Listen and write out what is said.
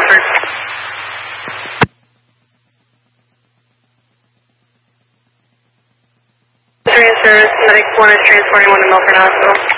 Milford. Transfer, medic 1 is transporting 1 to Milford Hospital.